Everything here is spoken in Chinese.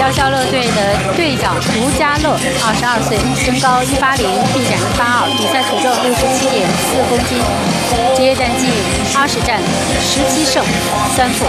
消消乐队的队长卢家乐，22岁，身高180，臂展182，比赛体重67.4公斤，职业战绩20战17胜3负。